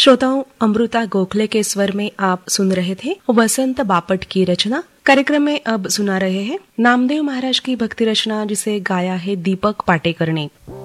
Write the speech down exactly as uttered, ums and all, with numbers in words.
श्रोताओं, अमृता गोखले के स्वर में आप सुन रहे थे वसंत बापट की रचना। कार्यक्रम में अब सुना रहे हैं नामदेव महाराज की भक्ति रचना, जिसे गाया है दीपक पाटेकर ने।